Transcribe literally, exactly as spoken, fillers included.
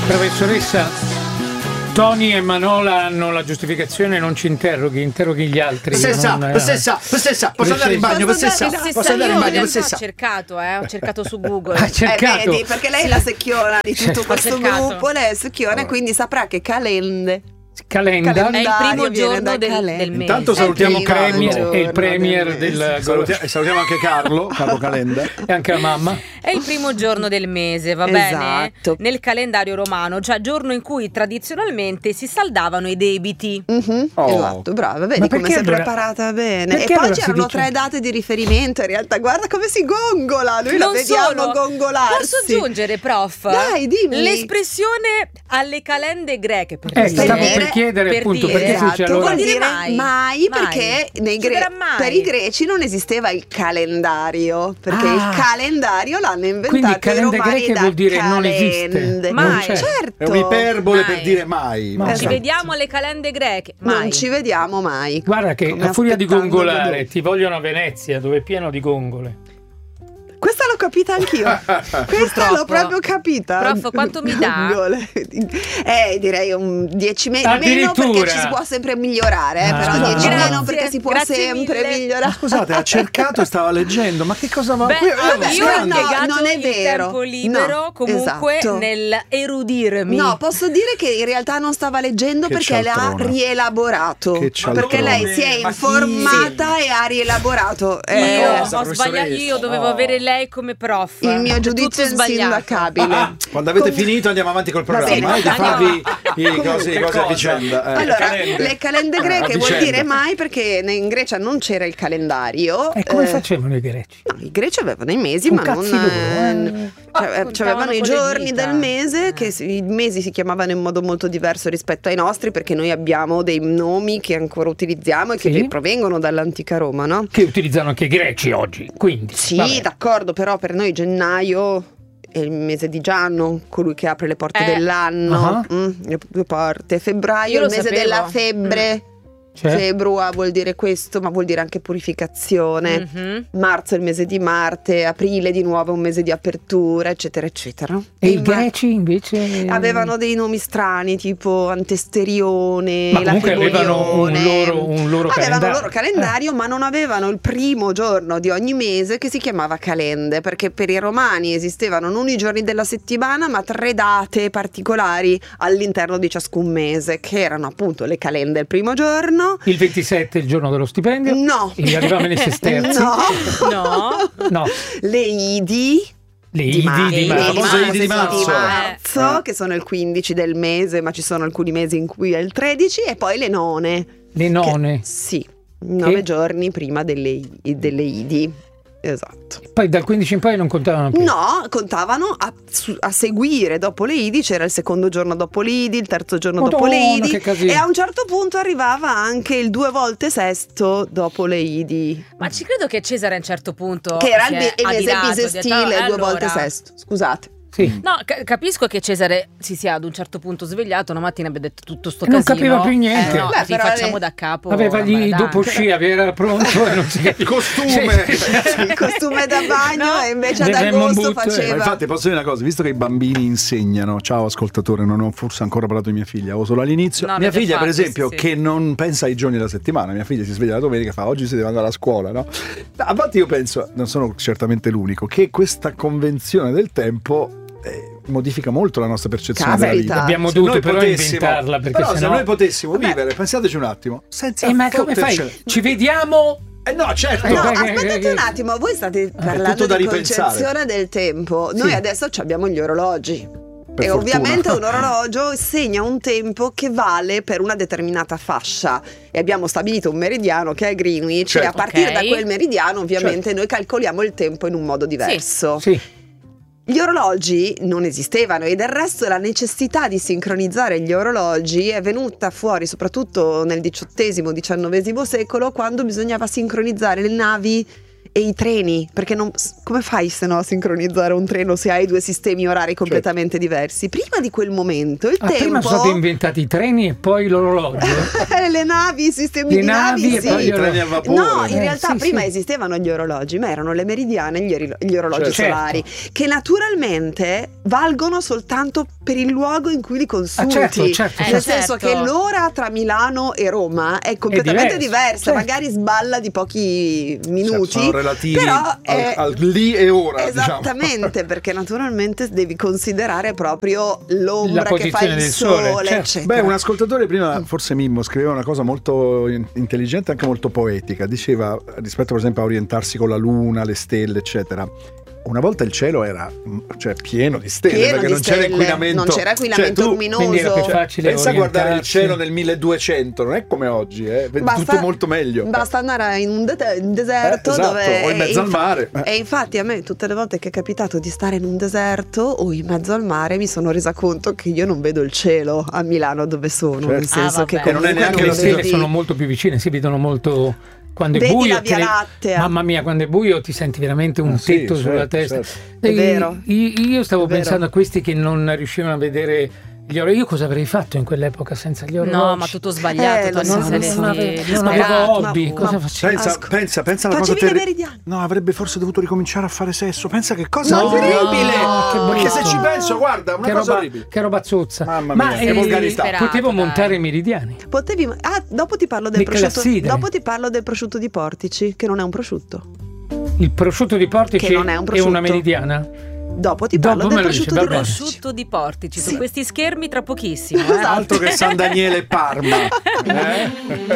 Professoressa, Tony e Manola hanno la giustificazione, non ci interroghi, interroghi gli altri. Professoressa, non, professoressa, professoressa, posso andare in bagno, professoressa? Posso andare in bagno, professoressa? Ho cercato, eh, ho cercato su Google. Ha cercato. Eh, vedi, perché lei è la secchiona di tutto Ho questo cercato. gruppo, lei è secchiona, quindi saprà che calende. Calenda. È il primo viene giorno dal del, calenda. del mese. Intanto salutiamo È il primo Carlo. giorno È il premier del del, mese. Salutia- e salutiamo anche Carlo, Carlo Calenda. e anche la mamma. È il primo giorno del mese, va Esatto. bene? Nel calendario romano, cioè giorno in cui tradizionalmente si saldavano i debiti. Mhm, Oh. Esatto, brava, vedi Ma come perché sei allora- preparata bene. E perché poi allora si c'erano dice- tre date di riferimento, in realtà guarda come si gongola, noi la Non vediamo solo. gongolarsi. Posso aggiungere, prof? Dai, dimmi. L'espressione alle calende greche. Per Eh, dire- stavo dire- per chiedere per appunto dire- perché si dice Esatto, allora. vuol dire dire mai, mai. perché nei gre- Succederà mai. per i greci non esisteva il calendario, perché Ah. il calendario l'hanno inventato Quindi i calende romani greche da vuol dire non esiste, calende. non Mai, c'è. certo. È un'iperbole Mai. per dire mai. Ma Ci esatto. vediamo alle calende greche. Mai. Non ci vediamo mai. Guarda che Come a furia di aspettando gongolare Godot. ti vogliono a Venezia dove è pieno di gongole. Questa l'ho capita anch'io. Questa l'ho Purtroppo. proprio capita. Prof, quanto mi dà? Gongole. Eh, direi un dieci meno meno Addirittura. perché ci si può sempre migliorare, eh, Ah. però Scusa, dieci no. meno perché si può Grazie sempre mille. migliorare. Scusate, ha cercato e stava leggendo, ma che cosa va? Beh, Qui- vabbè, io ho no, impiegato non è il vero. tempo libero No, comunque esatto. nel erudirmi. No, posso dire che in realtà non stava leggendo Che perché l'ha cialtrona. rielaborato. Che cialtrona. Perché lei si è Ma chi? informata e ha rielaborato. Io Eh, ho Cosa, sbagliato, io dovevo no. avere lei come prof. il mio È giudizio tutto sbagliato. insindacabile. Ah, quando avete Com- finito andiamo avanti col bene, programma. Mai di andiamo. farvi i Comunque, cose, che cose a cosa? vicenda. eh. Allora, calende. le calende greche A vuol vicenda. dire mai perché in Grecia non c'era il calendario. E come eh, facevano i greci? No, i greci avevano i mesi, Un ma non cazzi loro, eh. eh, Ah, cioè, contavano c'avevano i con le giorni dita. del mese, Eh. che si- i mesi si chiamavano in modo molto diverso rispetto ai nostri, perché noi abbiamo dei nomi che ancora utilizziamo e che Sì. provengono dall'antica Roma, no? Che utilizzano anche i greci oggi. Quindi, Sì, vabbè. d'accordo, però per noi gennaio è il mese di Gianno, colui che apre le porte Eh. dell'anno, Ah. mm, le due porte. Febbraio Io è il lo mese sapevo. della febbre. Cioè? Februa vuol dire questo, ma vuol dire anche purificazione. Mhm. Marzo è il mese di Marte, aprile di nuovo è un mese di apertura, eccetera, eccetera. E i ma- greci invece avevano dei nomi strani, tipo Antesterione, Ma comunque avevano un Latribolione. loro, un loro Avevano calendario. il loro calendario, ma non avevano il primo giorno di ogni mese che si chiamava calende, perché per i romani esistevano non i giorni della settimana, ma tre date particolari all'interno di ciascun mese, che erano appunto le calende il primo giorno. Il ventisette è il giorno dello stipendio. No. E arrivavano i sesterzi. No. No. No. Le Idi. Le Di idi ma- di le marzo. famose Idi di marzo, marzo. marzo, Eh. che sono il quindici del mese, ma ci sono alcuni mesi in cui è il tredici, e poi le none. Le none. Che- sì, nove Che? giorni prima delle, delle Idi. Esatto. Poi dal quindici in poi non contavano più. No, contavano a, su- a seguire dopo le Idi, c'era il secondo giorno dopo le Idi, il terzo giorno dopo le Madonna, Idi, che casino. e a un certo punto arrivava anche il due volte sesto dopo le Idi, Ma ci credo che Cesare a un certo punto che era si il, è bi- il mese adirato, bisestile, ha detto, "Ah, due allora". volte sesto. Scusate. Sì. No, ca- capisco che Cesare si sia ad un certo punto svegliato una mattina e abbia detto tutto sto Non casino. capiva più niente. Eh, no, Beh, sì, però facciamo le- da capo. Aveva la gli Maradona. dopo sci, era pronto e non si Il capiva. costume. Il costume da bagno No. e invece ad Del Lemon agosto Boot. Ma faceva. infatti posso dire una cosa, visto che i bambini insegnano, ciao ascoltatore, non ho forse ancora parlato di mia figlia, avevo solo all'inizio, No, mia avete figlia per fatto, esempio sì, sì. che non pensa ai giorni della settimana, mia figlia si sveglia la domenica e fa oggi si deve andare a scuola, no? A volte io penso, non sono certamente l'unico, che questa convenzione del tempo eh, modifica molto la nostra percezione Caspita. della vita. Abbiamo Se dovuto noi però potessimo- inventarla, perché però se sennò- noi potessimo Vabbè. vivere, pensateci un attimo, senza Eh, ma come fai? fottercene- Ci vediamo. Eh no, certo. No, Eh, aspettate che- un attimo, voi state parlando tutto da di ripensare. concezione del tempo. Noi Sì. adesso ci abbiamo gli orologi. Per e fortuna. ovviamente un orologio segna un tempo che vale per una determinata fascia. E abbiamo stabilito un meridiano che è Greenwich, Certo. e a partire Ok. da quel meridiano ovviamente noi calcoliamo il tempo in un modo diverso. Sì. Gli orologi non esistevano, e del resto la necessità di sincronizzare gli orologi è venuta fuori soprattutto nel diciottesimo diciannovesimo secolo, quando bisognava sincronizzare le navi e i treni, perché non, come fai se no a sincronizzare un treno se hai due sistemi orari completamente diversi? Prima di quel momento il Ah, prima tempo sono stati inventati i treni e poi l'orologio. le navi, i sistemi Le di navi navi, e sì. poi gli I treni a vapore. No, in Eh, realtà sì, prima sì. esistevano gli orologi, ma erano le meridiane e gli, ori- gli orologi Certo. solari, che naturalmente valgono soltanto per il luogo in cui li consulti. Ah, certo, certo, Eh, Nel certo. senso che l'ora tra Milano e Roma è completamente diverso, diversa, certo. magari sballa di pochi minuti. Sono relativi però al, è- al lì e ora. Esattamente, diciamo. perché naturalmente devi considerare proprio l'ombra La che fa posizione il del sole, sole, certo. eccetera. Beh, un ascoltatore prima, forse Mimmo, scriveva una cosa molto in- intelligente e anche molto poetica. Diceva, rispetto per esempio a orientarsi con la luna, le stelle, eccetera. Una volta il cielo era cioè, pieno di stelle, Pieno perché di non c'era stelle, inquinamento. non c'era inquinamento Cioè, tu luminoso. Quindi era più facile pensa a guardare il orientarsi. cielo nel milleduecento, non è come oggi, eh? Vedi tutto molto meglio. Basta andare in un de- in deserto Eh, esatto, dove o in mezzo e al mare. Eh. E infatti a me tutte le volte che è capitato di stare in un deserto o in mezzo al mare mi sono resa conto che io non vedo il cielo a Milano dove sono, Certo. nel senso Ah, che vabbè. E non è comunque neanche Le non lo stelle vedi- sono molto più vicine, si vedono molto. Quando è Vedi buio, la Via te le- Lattea. mamma mia, quando è buio ti senti veramente un Ah, sì, tetto sulla certo, testa. certo. È E vero. Io, io stavo È vero. pensando a questi che non riuscivano a vedere gli orologi. Io cosa avrei fatto in quell'epoca senza gli orologi? No, ma tutto sbagliato, Eh, Tony lo so, Salentini, non avevo- non disperato. avevo hobby, Ma- cosa ma- facevo? Pensa, Asco- pensa, pensa alla cosa Facevi le terri- meridiane. No, avrebbe forse dovuto ricominciare a fare sesso. Pensa che cosa No, orribile! no, che Perché se brutto. ci penso, guarda, una Che cosa roba, orribile. che roba zozza. Mamma Ma mia, che eh, volgarità. potevo Dai. montare i meridiani. Potevi ah, dopo ti parlo del Le prosciutto. classidre. Dopo ti parlo del prosciutto di Portici, che non è un prosciutto. Il prosciutto di Portici Che non è un prosciutto. una meridiana. Dopo ti Dopo parlo me del lo dici, prosciutto va di bene. Portici. Prosciutto di Portici Sì. su questi schermi tra pochissimo. Eh? Esatto. Altro che San Daniele e Parma. Eh?